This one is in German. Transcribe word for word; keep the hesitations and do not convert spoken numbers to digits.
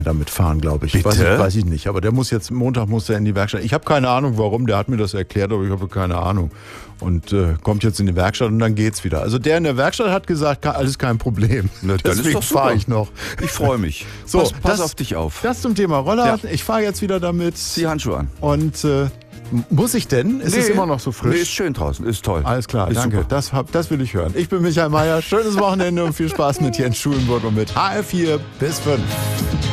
damit fahren, glaube ich. Bitte? Weiß, ich. weiß ich nicht. Aber der muss jetzt, Montag muss er in die Werkstatt. Ich habe keine Ahnung, warum. Der hat mir das erklärt, aber ich habe keine Ahnung. Und äh, kommt jetzt in die Werkstatt und dann geht's wieder. Also der in der Werkstatt hat gesagt, alles kein Problem. Na, dann Deswegen ist doch fahre ich noch. Ich freue mich. So, pass pass das, auf dich auf. Das zum Thema Roller. Ja. Ich fahre jetzt wieder damit. Zieh Handschuhe an. Und äh, muss ich denn? Ist Nee. es immer noch so frisch? Nee, ist schön draußen. Ist toll. Alles klar, ist danke. super. Das, hab, das will ich hören. Ich bin Michael Mayer. Schönes Wochenende und viel Spaß mit Jens Schulenburg und mit H R vier bis fünf.